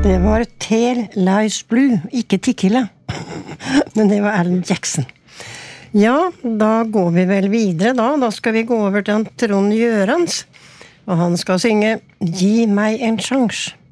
Det var Tale Lies Blue, ikke Tequila. Men det var Alan Jackson. Ja, da går vi vel videre da. Da skal vi gå over til Trond Gjørans. Og han skal synge «Gi meg en sjans».